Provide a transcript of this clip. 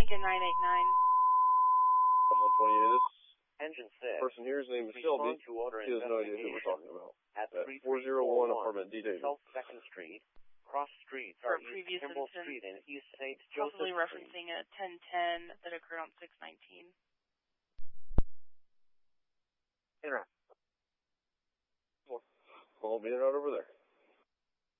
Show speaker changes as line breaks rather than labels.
Lincoln 989.
128 is
Engine 6.
person here's name is Shelby. He has no idea who we're talking about.
At
401 apartment D. David.
South 2nd Street. Cross streets
For
are
a previous
East Kimball
incident,
Street and East St. Joseph
possibly
Street.
referencing a 1010 that occurred on 619.
Interact.
Well, being out over there.